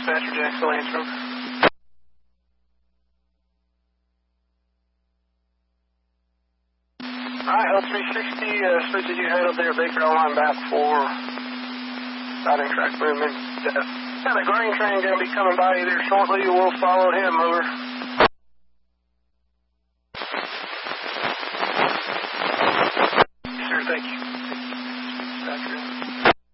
dispatcher, Jacksonville answering. Alright, L360, switches you handled there, Baker online back for routing track movement. The grain train going to be coming by you there shortly. We'll follow him, over.